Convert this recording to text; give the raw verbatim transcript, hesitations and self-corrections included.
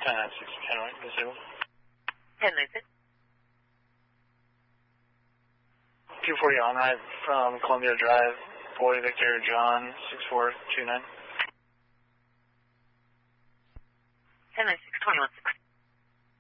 ten nine six, ten right, disabled. ten nine six. two forty on right from Columbia Drive, Boy Victor John, six four two nine. ten nine six, twenty-one six.